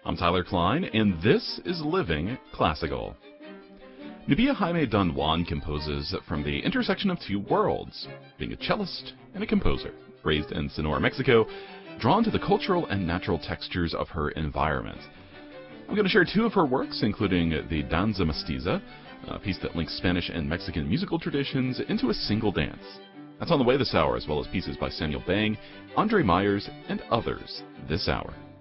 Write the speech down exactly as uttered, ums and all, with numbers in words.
I'm Tyler Klein, and this is Living Classical. Nubia Jaime Don Juan composes from the intersection of two worlds, being a cellist and a composer. Raised in Sonora, Mexico, drawn to the cultural and natural textures of her environment. I'm going to share two of her works, including the Danza Mestiza, a piece that links Spanish and Mexican musical traditions into a single dance. That's on the way this hour, as well as pieces by Samuel Bang, Andre Myers, and others this hour.